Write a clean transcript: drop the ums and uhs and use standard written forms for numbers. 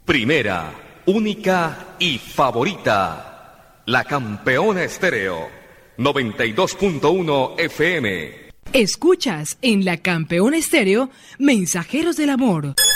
Primera, única y favorita. La Campeona Estéreo. 92.1 FM. Escuchas en La Campeona Estéreo Mensajeros del Amor.